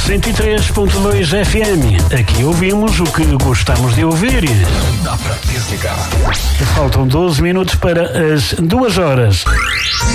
103.2 FM. Aqui ouvimos o que gostamos de ouvir. Dá para desligar. Faltam 12 minutos para as 2 horas.